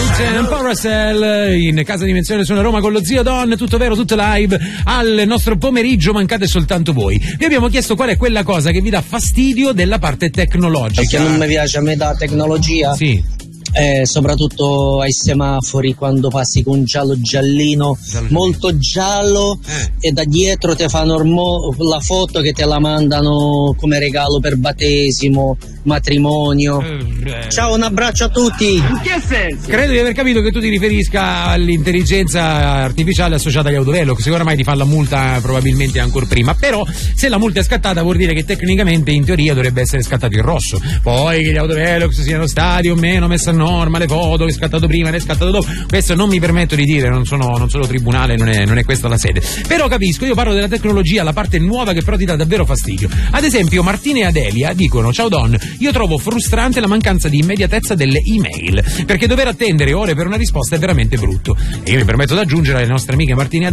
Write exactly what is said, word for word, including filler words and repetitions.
Russell in Casa Dimensione suona Roma con lo zio Don, tutto vero, tutto live al nostro pomeriggio, mancate soltanto voi. Vi abbiamo chiesto qual è quella cosa che vi dà fastidio della parte tecnologica. Perché non mi piace a me da tecnologia? Sì. Eh, soprattutto ai semafori quando passi con un giallo giallino Giallo molto giallo eh. e da dietro ti fanno ormo- la foto che te la mandano come regalo per battesimo, matrimonio. Eh. Ciao, un abbraccio a tutti. In che senso? Credo di aver capito che tu ti riferisca all'intelligenza artificiale associata agli autovelox, che oramai ti fa la multa probabilmente ancora prima, però se la multa è scattata vuol dire che tecnicamente in teoria dovrebbe essere scattato il rosso. Poi che gli autovelox siano stati o meno messi a norma, le foto, che è scattato prima, che è scattato dopo, questo non mi permetto di dire, non sono, non sono tribunale, non è, non è questa la sede. Però capisco, io parlo della tecnologia, la parte nuova che però ti dà davvero fastidio. Ad esempio Martina e Adelia dicono: ciao Don, io trovo frustrante la mancanza di immediatezza delle email, perché dover attendere ore per una risposta è veramente brutto. E io mi permetto di aggiungere alle nostre amiche Martina e